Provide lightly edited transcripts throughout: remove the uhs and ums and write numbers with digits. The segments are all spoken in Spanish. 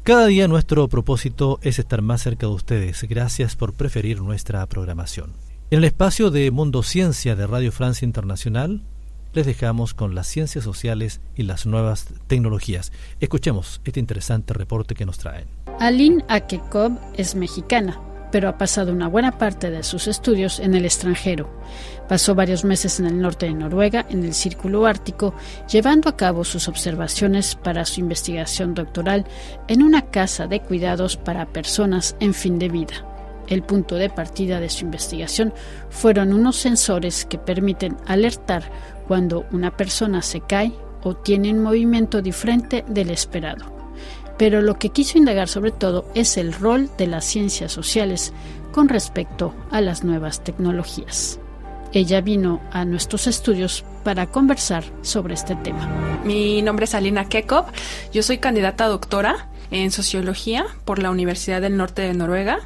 Cada día nuestro propósito es estar más cerca de ustedes. Gracias por preferir nuestra programación. En el espacio de Mundo Ciencia de Radio Francia Internacional, les dejamos con las ciencias sociales y las nuevas tecnologías. Escuchemos este interesante reporte que nos traen. Aline Akekov es mexicana, pero ha pasado una buena parte de sus estudios en el extranjero. Pasó varios meses en el norte de Noruega, en el Círculo Ártico, llevando a cabo sus observaciones para su investigación doctoral en una casa de cuidados para personas en fin de vida. El punto de partida de su investigación fueron unos sensores que permiten alertar cuando una persona se cae o tiene un movimiento diferente del esperado. Pero lo que quiso indagar sobre todo es el rol de las ciencias sociales con respecto a las nuevas tecnologías. Ella vino a nuestros estudios para conversar sobre este tema. Mi nombre es Aline Akekov. Yo soy candidata a doctora en Sociología por la Universidad del Norte de Noruega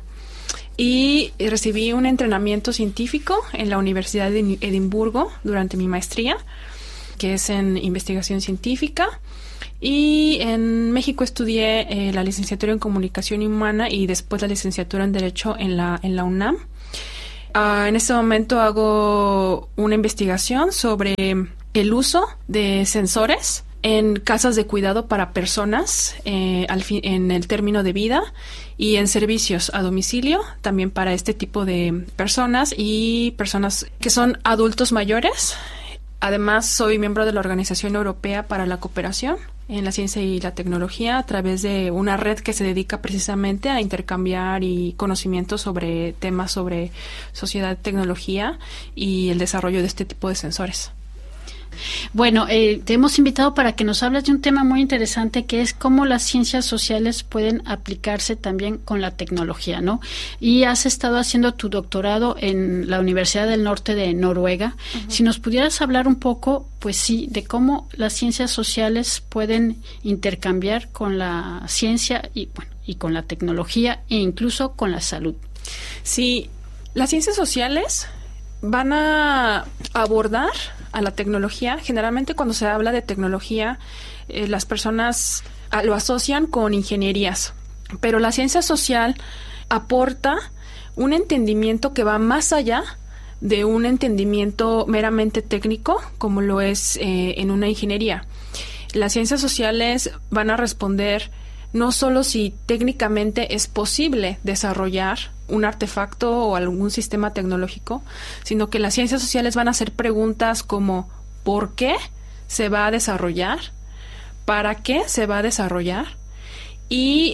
y recibí un entrenamiento científico en la Universidad de Edimburgo durante mi maestría, que es en investigación científica. Y en México estudié la licenciatura en Comunicación Humana y después la licenciatura en Derecho en la UNAM. En este momento hago una investigación sobre el uso de sensores en casas de cuidado para personas en el término de vida y en servicios a domicilio, también para este tipo de personas y personas que son adultos mayores. Además, soy miembro de la Organización Europea para la Cooperación en la Ciencia y la Tecnología a través de una red que se dedica precisamente a intercambiar y conocimientos sobre temas sobre sociedad, tecnología y el desarrollo de este tipo de sensores. Bueno, te hemos invitado para que nos hables de un tema muy interesante que es cómo las ciencias sociales pueden aplicarse también con la tecnología, ¿no? Y has estado haciendo tu doctorado en la Universidad del Norte de Noruega. Uh-huh. Si nos pudieras hablar un poco, pues sí, de cómo las ciencias sociales pueden intercambiar con la ciencia y con la tecnología e incluso con la salud. Sí, las ciencias sociales van a abordar a la tecnología. Generalmente cuando se habla de tecnología, las personas lo asocian con ingenierías, pero la ciencia social aporta un entendimiento que va más allá de un entendimiento meramente técnico, como lo es en una ingeniería. Las ciencias sociales van a responder no solo si técnicamente es posible desarrollar un artefacto o algún sistema tecnológico, sino que las ciencias sociales van a hacer preguntas como ¿por qué se va a desarrollar? ¿Para qué se va a desarrollar? Y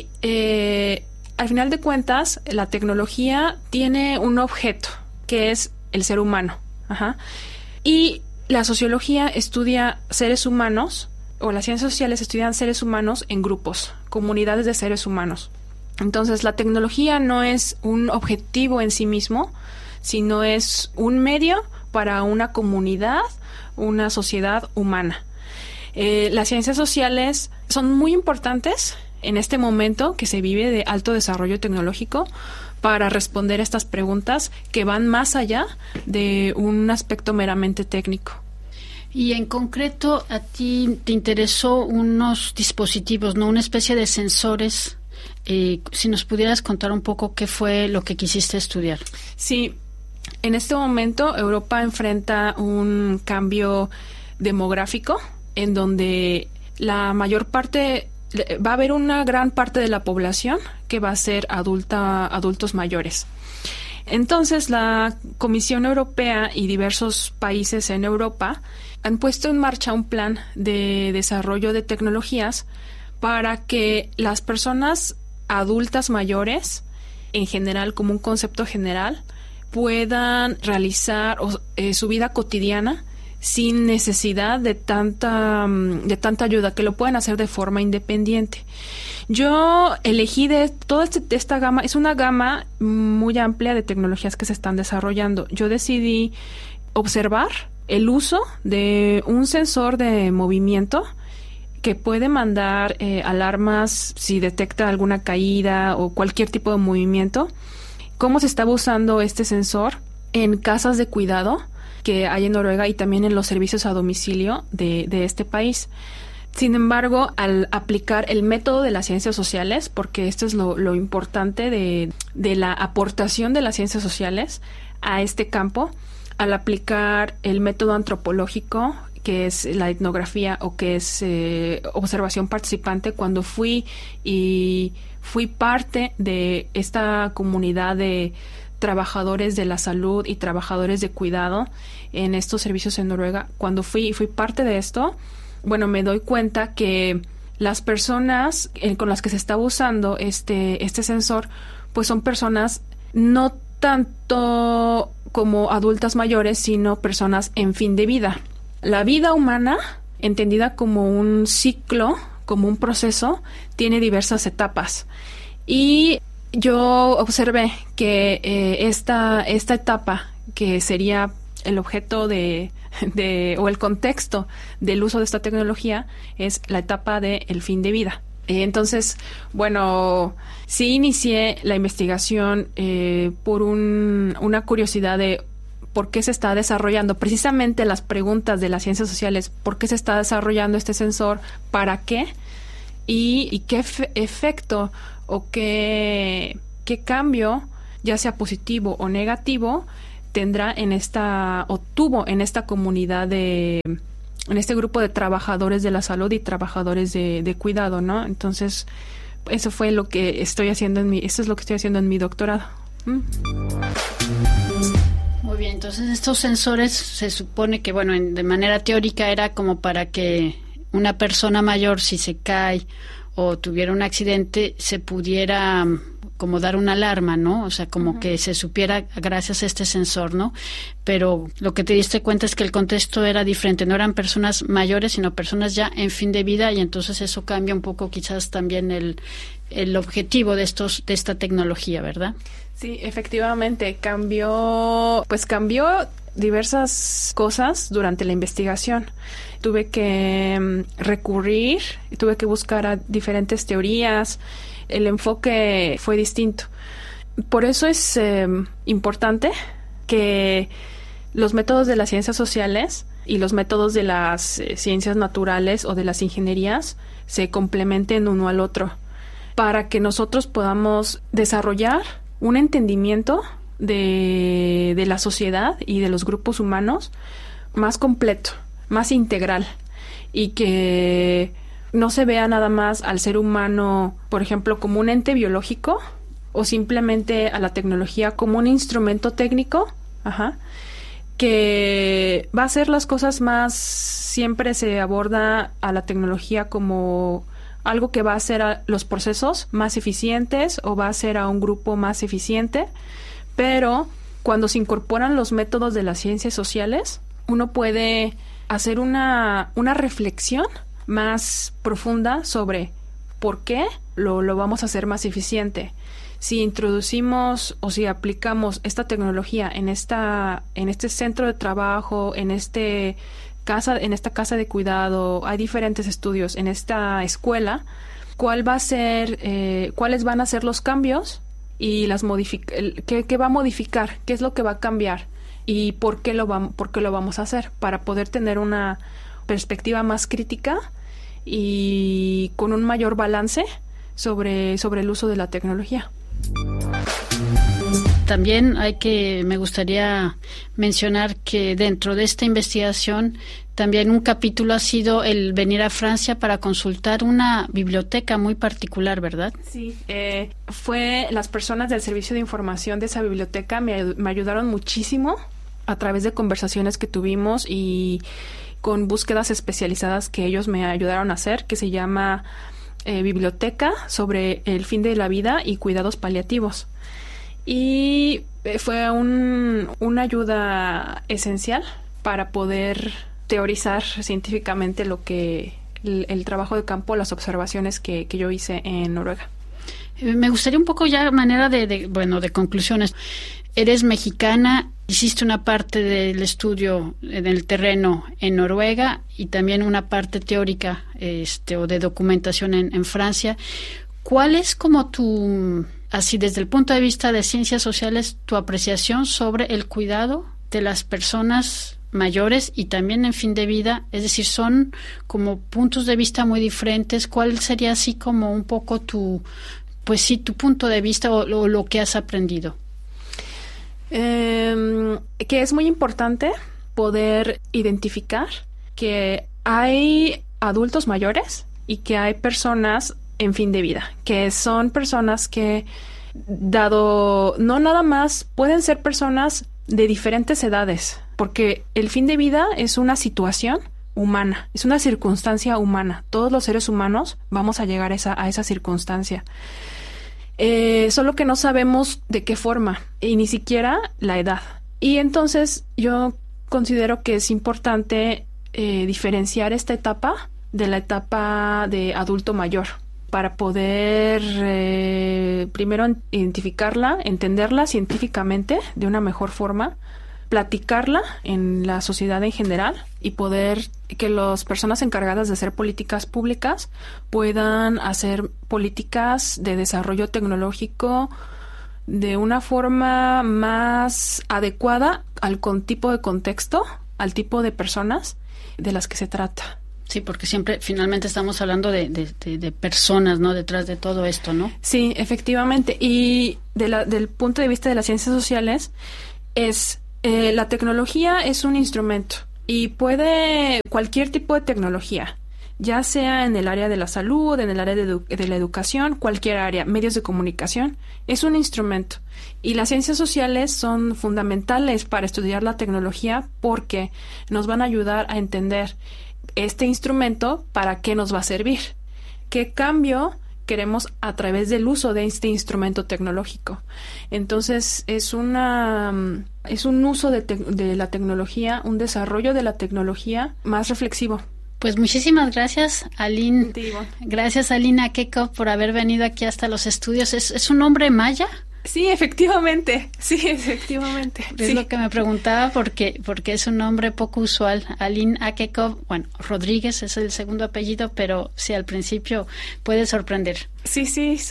al final de cuentas, la tecnología tiene un objeto, que es el ser humano. Ajá. Y la sociología estudia seres humanos, o las ciencias sociales estudian seres humanos en grupos, comunidades de seres humanos. Entonces, la tecnología no es un objetivo en sí mismo, sino es un medio para una comunidad, una sociedad humana. Las ciencias sociales son muy importantes en este momento que se vive de alto desarrollo tecnológico para responder estas preguntas que van más allá de un aspecto meramente técnico. Y en concreto, a ti te interesó unos dispositivos, ¿no? Una especie de sensores. Si nos pudieras contar un poco qué fue lo que quisiste estudiar. Sí, en este momento Europa enfrenta un cambio demográfico en donde la mayor parte, va a haber una gran parte de la población que va a ser adultos mayores. Entonces, la Comisión Europea y diversos países en Europa han puesto en marcha un plan de desarrollo de tecnologías para que las personas adultas mayores, en general, como un concepto general, puedan realizar su vida cotidiana sin necesidad de tanta ayuda, que lo puedan hacer de forma independiente. Yo elegí de toda esta gama, es una gama muy amplia de tecnologías que se están desarrollando. Yo decidí observar el uso de un sensor de movimiento que puede mandar alarmas si detecta alguna caída o cualquier tipo de movimiento. ¿Cómo se estaba usando este sensor en casas de cuidado que hay en Noruega y también en los servicios a domicilio de este país? Sin embargo, al aplicar el método de las ciencias sociales, porque esto es lo importante de la aportación de las ciencias sociales a este campo, al aplicar el método antropológico, que es la etnografía o que es observación participante, cuando fui parte de esta comunidad de trabajadores de la salud y trabajadores de cuidado en estos servicios en Noruega, cuando fui parte de esto, bueno, me doy cuenta que las personas con las que se está usando este sensor, pues son personas no tanto como adultas mayores, sino personas en fin de vida. La vida humana, entendida como un ciclo, como un proceso, tiene diversas etapas. Y yo observé que esta etapa, que sería el objeto o el contexto del uso de esta tecnología, es la etapa del fin de vida. Entonces, bueno, sí inicié la investigación por una curiosidad de por qué se está desarrollando, precisamente las preguntas de las ciencias sociales, por qué se está desarrollando este sensor, para qué, y qué efecto o qué cambio, ya sea positivo o negativo, tendrá tuvo en esta comunidad en este grupo de trabajadores de la salud y trabajadores de cuidado, ¿no? Entonces, eso fue lo que estoy haciendo eso es lo que estoy haciendo en mi doctorado. Muy bien, entonces estos sensores se supone que, bueno, de manera teórica era como para que una persona mayor, si se cae o tuviera un accidente, se pudiera como dar una alarma, ¿no? O sea, como que se supiera gracias a este sensor, ¿no? Pero lo que te diste cuenta es que el contexto era diferente, no eran personas mayores, sino personas ya en fin de vida, y entonces eso cambia un poco quizás también el objetivo de esta tecnología, ¿verdad? Sí, efectivamente, cambió diversas cosas durante la investigación. Tuve que tuve que buscar a diferentes teorías. El enfoque fue distinto. Por eso es importante que los métodos de las ciencias sociales y los métodos de las ciencias naturales o de las ingenierías se complementen uno al otro, para que nosotros podamos desarrollar un entendimiento de la sociedad y de los grupos humanos más completo, más integral, y que no se vea nada más al ser humano, por ejemplo, como un ente biológico, o simplemente a la tecnología como un instrumento técnico, que va a hacer las cosas más, siempre se aborda a la tecnología como algo que va a hacer a los procesos más eficientes o va a hacer a un grupo más eficiente, pero cuando se incorporan los métodos de las ciencias sociales, uno puede hacer una reflexión más profunda sobre por qué lo vamos a hacer más eficiente. Si introducimos o si aplicamos esta tecnología en este centro de trabajo, en esta casa de cuidado, hay diferentes estudios en esta escuela, cuáles van a ser los cambios y qué va a modificar, qué es lo que va a cambiar y por qué lo vamos a hacer, para poder tener una perspectiva más crítica y con un mayor balance sobre el uso de la tecnología. También me gustaría mencionar que dentro de esta investigación también un capítulo ha sido el venir a Francia para consultar una biblioteca muy particular, ¿verdad? Sí, fue las personas del servicio de información de esa biblioteca me ayudaron muchísimo a través de conversaciones que tuvimos y con búsquedas especializadas que ellos me ayudaron a hacer, que se llama Biblioteca sobre el fin de la vida y cuidados paliativos. Y fue una ayuda esencial para poder teorizar científicamente el trabajo de campo, las observaciones que yo hice en Noruega. Me gustaría un poco ya manera de conclusiones. Eres mexicana, hiciste una parte del estudio en el terreno en Noruega y también una parte teórica o de documentación en Francia. ¿Cuál es como así desde el punto de vista de ciencias sociales, tu apreciación sobre el cuidado de las personas mayores y también en fin de vida, es decir, son como puntos de vista muy diferentes. ¿Cuál sería así como un poco tu punto de vista o lo que has aprendido? Que es muy importante poder identificar que hay adultos mayores y que hay personas en fin de vida, que son personas que, dado no nada más, pueden ser personas de diferentes edades, porque el fin de vida es una situación humana, es una circunstancia humana. Todos los seres humanos vamos a llegar a esa circunstancia. Solo que no sabemos de qué forma y ni siquiera la edad. Y entonces yo considero que es importante diferenciar esta etapa de la etapa de adulto mayor para poder primero identificarla, entenderla científicamente de una mejor forma, platicarla en la sociedad en general y poder que las personas encargadas de hacer políticas públicas puedan hacer políticas de desarrollo tecnológico de una forma más adecuada al tipo de contexto, al tipo de personas de las que se trata. Sí, porque siempre finalmente estamos hablando de personas, ¿no? Detrás de todo esto, ¿no? Sí, efectivamente. Y del punto de vista de las ciencias sociales la tecnología es un instrumento y cualquier tipo de tecnología, ya sea en el área de la salud, en el área de la educación, cualquier área, medios de comunicación, es un instrumento. Y las ciencias sociales son fundamentales para estudiar la tecnología porque nos van a ayudar a entender este instrumento para qué nos va a servir, qué cambio queremos a través del uso de este instrumento tecnológico. Entonces es un uso de la tecnología, un desarrollo de la tecnología más reflexivo. Pues muchísimas gracias, Aline. Digo. Gracias, Aline Akekov, por haber venido aquí hasta los estudios. ¿Es un nombre maya? Sí, efectivamente. Es lo que me preguntaba porque es un nombre poco usual. Aline Akekov, bueno, Rodríguez es el segundo apellido, pero sí, al principio puede sorprender. Sí,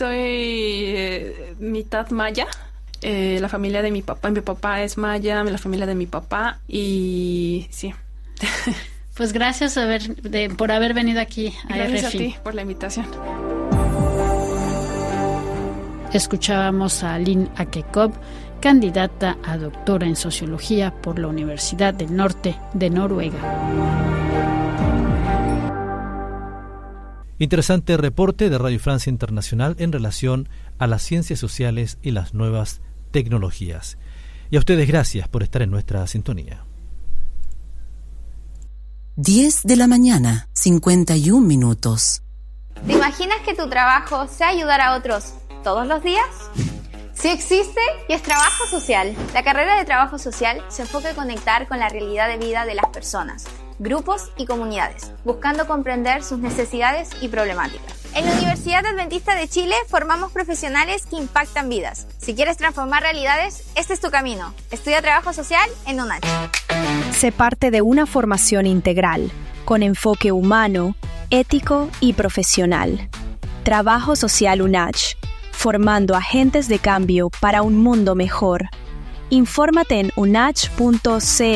soy mitad maya. La familia de mi papá es maya, la familia de mi papá, y sí. Pues gracias por haber venido aquí a RFI. Gracias a ti por la invitación. Escuchábamos a Aline Akekov, candidata a doctora en Sociología por la Universidad del Norte de Noruega. Interesante reporte de Radio Francia Internacional en relación a las ciencias sociales y las nuevas tecnologías. Y a ustedes gracias por estar en nuestra sintonía. 10 de la mañana, 51 minutos. ¿Te imaginas que tu trabajo sea ayudar a otros todos los días? Sí existe y es trabajo social. La carrera de trabajo social se enfoca en conectar con la realidad de vida de las personas, grupos y comunidades, buscando comprender sus necesidades y problemáticas. En la Universidad Adventista de Chile formamos profesionales que impactan vidas. Si quieres transformar realidades, este es tu camino. Estudia trabajo social en UNACH. Sé parte de una formación integral, con enfoque humano, ético y profesional. Trabajo Social UNACH, formando agentes de cambio para un mundo mejor. Infórmate en unach.cl.